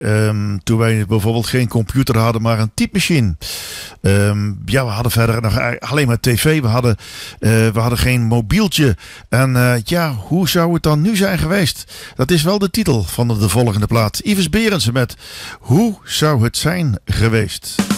Toen wij bijvoorbeeld geen computer hadden, maar een typemachine. We hadden verder nog alleen maar tv. We hadden geen mobieltje. En hoe zou het dan nu zijn geweest? Dat is wel de titel van de volgende plaat. Ives Berendsen met Hoe zou het zijn geweest?